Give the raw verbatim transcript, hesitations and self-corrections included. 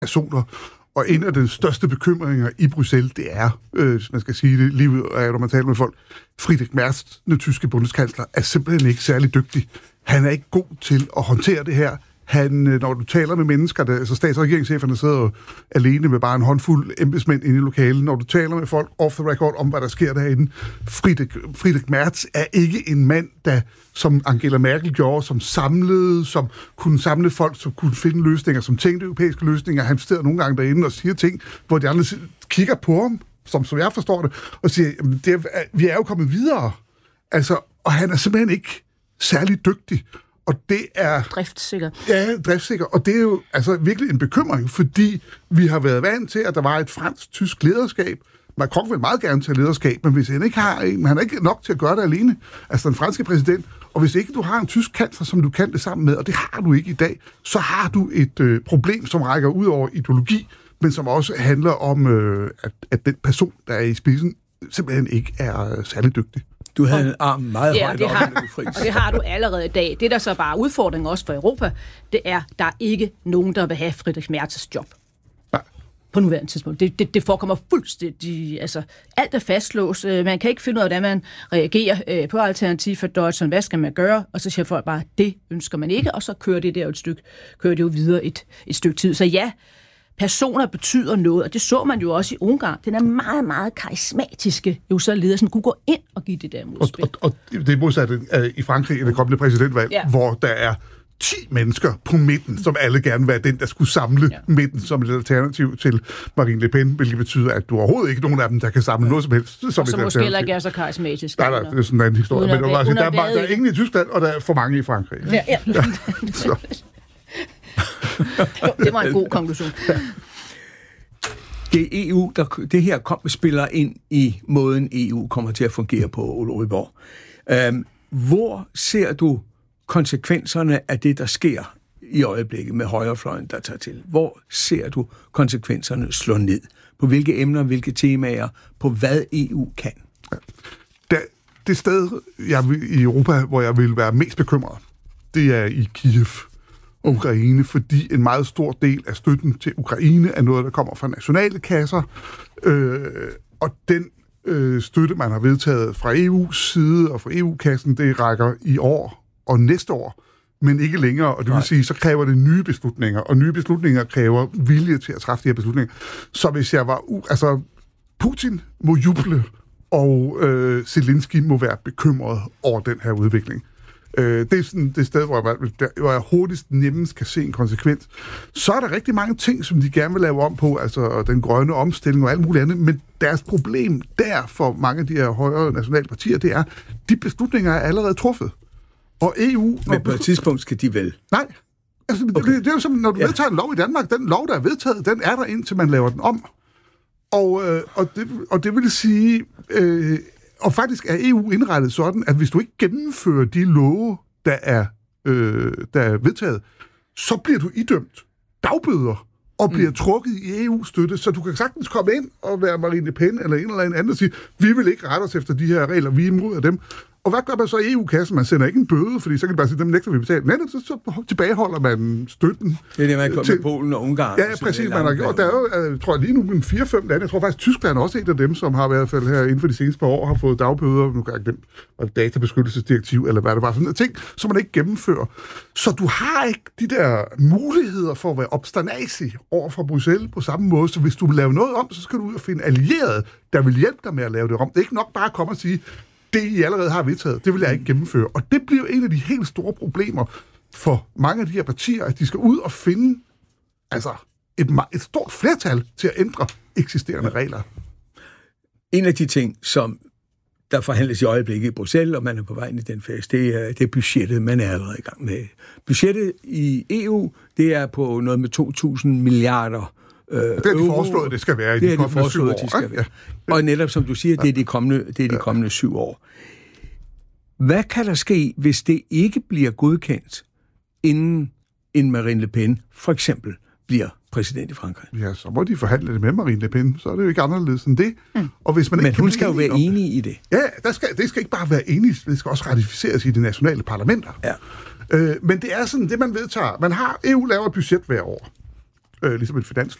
personer. Og en af de største bekymringer i Bruxelles, det er, øh, hvis man skal sige det, lige ud af, når man taler med folk, Friedrich Merz, den tyske bundskansler, er simpelthen ikke særlig dygtig. Han er ikke god til at håndtere det her. Han, når du taler med mennesker, der, altså stats- og regeringscheferne sidder alene med bare en håndfuld embedsmænd inde i lokalet, når du taler med folk off the record om, hvad der sker derinde, Friedrich, Friedrich Merz er ikke en mand, der, som Angela Merkel gjorde, som samlede, som kunne samle folk, som kunne finde løsninger, som tænkte europæiske løsninger. Han sidder nogle gange derinde og siger ting, hvor de andre kigger på ham, som, som jeg forstår det, og siger, jamen, det er, vi er jo kommet videre. Altså, og han er simpelthen ikke særlig dygtig. Og det er... Driftssikker. Ja, driftssikker. Og det er jo altså virkelig en bekymring, fordi vi har været vant til, at der var et fransk-tysk lederskab. Macron vil meget gerne tage lederskab, men hvis han ikke har en, han er ikke nok til at gøre det alene, altså den franske præsident, og hvis ikke du har en tysk kansler, som du kan det sammen med, og det har du ikke i dag, så har du et øh, problem, som rækker ud over ideologi, men som også handler om, øh, at, at den person, der er i spidsen, simpelthen ikke er øh, særlig dygtig. Du havde en arm meget ja, højt det op, har, og det har du allerede i dag. Det, der så bare er udfordringen også for Europa, det er, der er ikke nogen, der vil have Friedrich Merz's job. Nej. På nuværende tidspunkt. Det, det, det forekommer fuldstændig... Altså, alt er fastlåst. Man kan ikke finde ud af, hvordan man reagerer på alternativ for Deutschland. Hvad skal man gøre? Og så siger folk bare, det ønsker man ikke, og så kører det der et stykke, kører det jo videre et, et stykke tid. Så ja, personer betyder noget, og det så man jo også i Ungarn. Den er meget, meget karismatiske jo så leder, som kunne gå ind og give det der modspil. Og, og, og det er modsat i Frankrig i det kommende præsidentvalg, ja. Hvor der er ti mennesker på midten, som alle gerne vil være den, der skulle samle ja. midten som et alternativ til Marine Le Pen, hvilket betyder, at du overhovedet ikke nogen af dem, der kan samle noget som helst. Som og som måske heller ikke er så karismatisk. Nej, nej, det er sådan en anden historie. Men der, sige, der, er, der er ingen i Tyskland, og der er for mange i Frankrig. Ja, ja. ja. Jo, det var en god konklusion. Det er E U, der, det her kom, spiller ind i måden E U kommer til at fungere på, Ole Ryborg. Øhm, hvor ser du konsekvenserne af det, der sker i øjeblikket med højrefløjen, der tager til? Hvor ser du konsekvenserne slå ned? På hvilke emner, hvilke temaer, på hvad E U kan? Det, det sted jeg vil, i Europa, hvor jeg vil være mest bekymret, det er i Kiev. Ukraine, fordi en meget stor del af støtten til Ukraine er noget, der kommer fra nationale kasser, øh, og den øh, støtte, man har vedtaget fra E U's side og fra E U-kassen, det rækker i år og næste år, men ikke længere, og det vil sige, så kræver det nye beslutninger, og nye beslutninger kræver vilje til at træffe de her beslutninger. Så hvis jeg var... U- altså, Putin må juble, og øh, Zelensky må være bekymret over den her udvikling. Det er sådan det sted, hvor jeg, hvor jeg hurtigst nemmest kan se en konsekvens. Så er der rigtig mange ting, som de gerne vil lave om på, altså den grønne omstilling og alt muligt andet, men deres problem der for mange af de her højere nationale partier, det er, de beslutninger er allerede truffet. Og E U... Men på et tidspunkt skal de vel? Nej. Altså, okay. det, det er jo som, når du ja. vedtager en lov i Danmark, den lov, der er vedtaget, den er der indtil man laver den om. Og, øh, og, det, og det vil sige... Øh, Og faktisk er E U indrettet sådan, at hvis du ikke gennemfører de love, der er, øh, der er vedtaget, så bliver du idømt dagbøder og bliver mm. trukket i E U-støtte, så du kan sagtens komme ind og være Marine Le Pen eller en eller anden og sige, vi vil ikke rette os efter de her regler, vi er imod af dem. Og hvad gør man så i E U-kassen? Man sender ikke en bøde, fordi så kan de bare sige, dem nægter vi betale. Men så, så tilbageholder man støtten. Det er det, man kommer til Polen og Ungarn. Ja, præcis. Man har, og der er jo, jeg tror lige nu, en fire fem lande. Jeg tror faktisk, Tyskland er også et af dem, som har i hvert fald her inden for de seneste par år har fået dagbøder. Nu kan jeg glemme, og databeskyttelsesdirektiv, eller hvad det var. Sådan en ting, som man ikke gennemfører. Så du har ikke de der muligheder for at være obsternasig over for Bruxelles på samme måde. Så hvis du vil lave noget om, så skal du ud og finde allierede, der vil hjælpe dig med at lave det om. Det er ikke nok bare at komme og sige, det, I allerede har vedtaget, det vil jeg ikke gennemføre. Og det bliver en af de helt store problemer for mange af de her partier, at de skal ud og finde altså et, et stort flertal til at ændre eksisterende regler. En af de ting, som der forhandles i øjeblikket i Bruxelles, og man er på vej ind i den fase, det er, det er budgettet, man er allerede i gang med. Budgettet i E U, det er på noget med to tusind milliarder Øh, det er de foreslået, det skal være i de, de kommende syv år. De skal være. Ja. Og netop som du siger, det er de kommende, det er de kommende syv år. Hvad kan der ske, hvis det ikke bliver godkendt, inden en Marine Le Pen for eksempel bliver præsident i Frankrig? Ja, så må de forhandle det med Marine Le Pen, så er det jo ikke anderledes end det. Mm. Og hvis man Men ikke hun skal jo være enig i det. Ja, der skal, det skal ikke bare være enig, det skal også ratificeres i de nationale parlamenter. Ja. Øh, men det er sådan, det man vedtager. Man har, E U laver et budget hver år. øh, ligesom en finanslov.